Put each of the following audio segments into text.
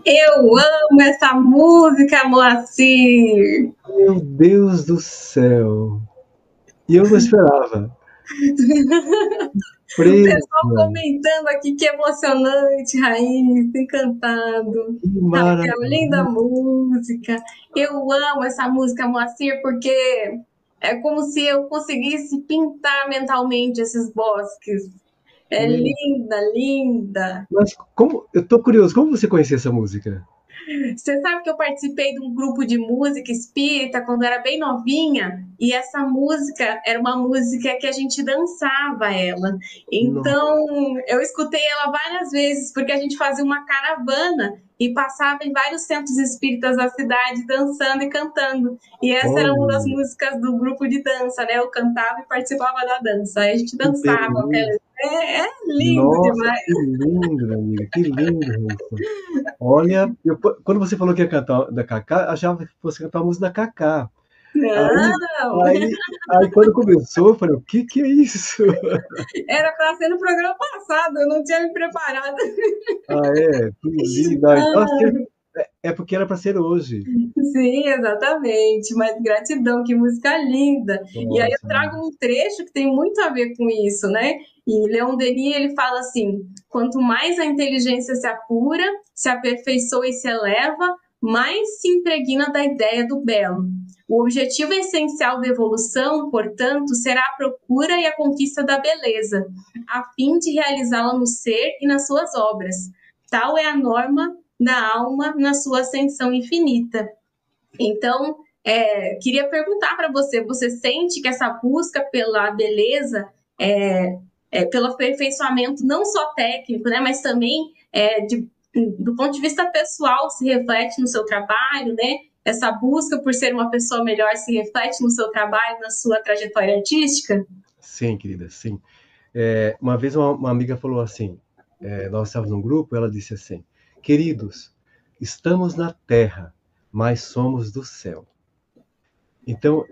Eu amo essa música, Moacir. Meu Deus do céu! E eu não esperava. O pessoal Presa, comentando aqui que emocionante, Raíssa, encantado. que Raquel, linda maravilha! música. Eu amo essa música, Moacir, porque é como se eu conseguisse pintar mentalmente esses bosques. É Meu, linda, linda. mas como, eu tô curioso, como você conhecia essa música? Você sabe que eu participei de um grupo de música espírita quando era bem novinha, e essa música era uma música que a gente dançava ela. Nossa, Então, eu escutei ela várias vezes, porque a gente fazia uma caravana e passava em vários centros espíritas da cidade dançando e cantando. E essa era uma das olha, músicas do grupo de dança, né? Eu cantava e participava da dança. Aí a gente que dançava. beleza! É lindo Nossa, demais. que lindo, minha amiga, que lindo, Raíssa. Olha, quando você falou que ia cantar da Cacá, achava que fosse cantar a música da Cacá. Aí, Não! aí quando começou, eu falei, o que que é isso? Era para ser no programa passado, eu não tinha me preparado. Ah, é? Que lindo. Ah, então, é porque era para ser hoje. Sim, exatamente. Mas gratidão, que música linda. E aí eu Nossa, trago um trecho que tem muito a ver com isso, né? E Leon Denis ele fala assim: quanto mais a inteligência se apura, se aperfeiçoa e se eleva, mais se impregna da ideia do belo. O objetivo essencial da evolução, portanto, será a procura e a conquista da beleza, a fim de realizá-la no ser e nas suas obras. Tal é a norma da alma na sua ascensão infinita. Então, queria perguntar para você: você sente que essa busca pela beleza, pelo aperfeiçoamento não só técnico, né, mas também do ponto de vista pessoal, se reflete no seu trabalho, né? Essa busca por ser uma pessoa melhor se reflete no seu trabalho, na sua trajetória artística? sim, querida, sim. Uma vez uma amiga falou assim, nós estávamos num grupo, ela disse assim, queridos, estamos na Terra, mas somos do céu. Então,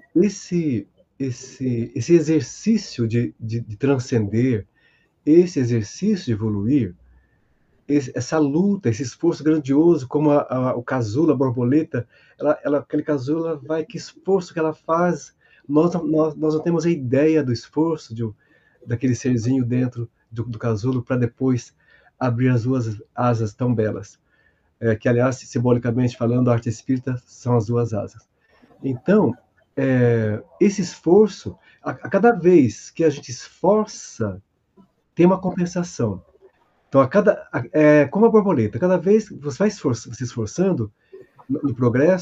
esse exercício de transcender, esse exercício de evoluir, essa luta, esse esforço grandioso, como o casulo, a borboleta, aquele casulo, ela vai, que esforço que ela faz, nós não temos a ideia do esforço daquele serzinho dentro do casulo para depois abrir as duas asas tão belas, que aliás, simbolicamente falando, a arte espírita são as duas asas. Então, esse esforço, a cada vez que a gente esforça, tem uma compensação. Então, como a borboleta, cada vez que você vai se esforçando no progresso,